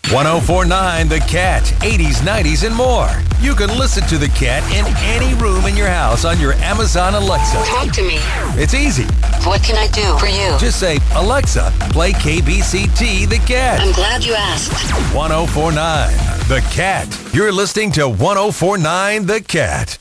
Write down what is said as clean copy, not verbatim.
1049 The Cat, 80s, 90s, and more. You can listen to The Cat in any room in your house on your Amazon Alexa. Talk to me. It's easy. What can I do for you? Just say, Alexa, play KBCT The Cat. I'm glad you asked. 1049 The Cat. You're listening to 1049 The Cat.